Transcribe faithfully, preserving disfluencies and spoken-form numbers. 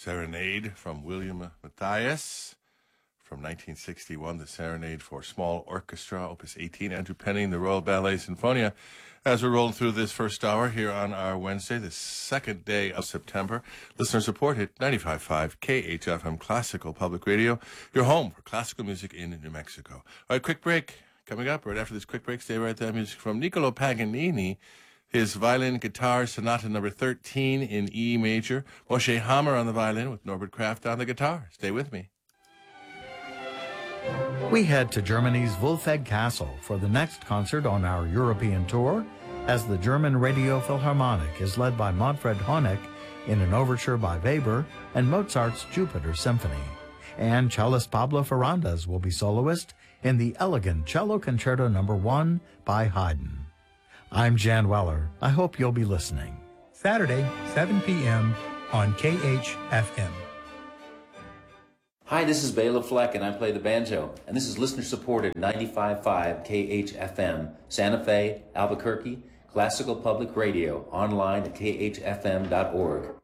Serenade from William Matthias from nineteen sixty-one, the Serenade for Small Orchestra, Opus eighteen, Andrew Penning, the Royal Ballet Sinfonia. As we're rolling through this first hour here on our Wednesday, the second day of September, listener supported ninety-five point five K H F M Classical Public Radio, your home for classical music in New Mexico. All right, quick break. Coming up right after this quick break, stay right there. Music from Niccolo Paganini, his violin guitar sonata number thirteen in E major. Moshe Hammer on the violin with Norbert Kraft on the guitar. Stay with me. We head to Germany's Wolfegg Castle for the next concert on our European tour, as the German Radio Philharmonic is led by Manfred Honeck in an overture by Weber and Mozart's Jupiter Symphony. And cellist Pablo Ferrandes will be soloist in the elegant Cello Concerto number one by Haydn. I'm Jan Weller. I hope you'll be listening. Saturday, seven p.m. on K H F M. Hi, this is Bela Fleck, and I play the banjo. And this is listener-supported ninety-five point five K H F M, Santa Fe, Albuquerque, Classical Public Radio, online at K H F M dot org.